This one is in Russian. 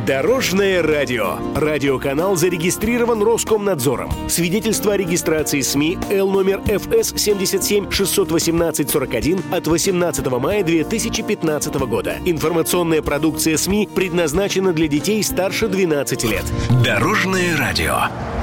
Дорожное радио. Радиоканал зарегистрирован Роскомнадзором. Свидетельство о регистрации СМИ Л номер ФС 77 618 41 от 18 мая 2015 года. Информационная продукция СМИ предназначена для детей старше 12 лет. Дорожное радио.